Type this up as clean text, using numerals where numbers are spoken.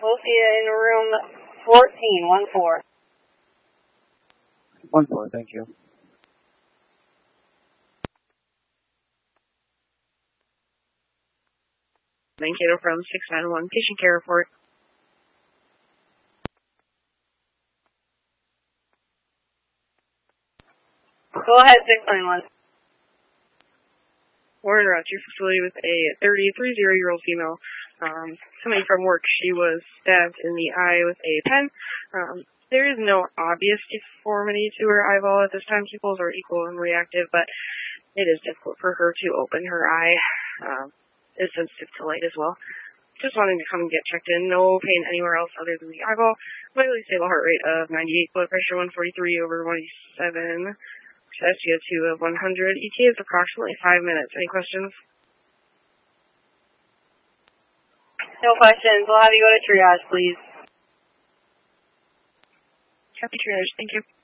We'll see you in room 14, 1-4. 1-4, thank you. Mankato from 691, patient care report. Go ahead, 691. We're in route to your facility with a 33-year-old female coming from work. She was stabbed in the eye with a pen. There is no obvious deformity to her eyeball at this time. Pupils are equal and reactive, but it is difficult for her to open her eye. It's sensitive to light as well. Just wanting to come and get checked in. No pain anywhere else other than the eyeball. Vitally stable heart rate of 98, blood pressure 143/107. SpO2 of 100. ETA is approximately 5 minutes. Any questions? No questions. We'll have you go to triage, please. Happy triage. Thank you.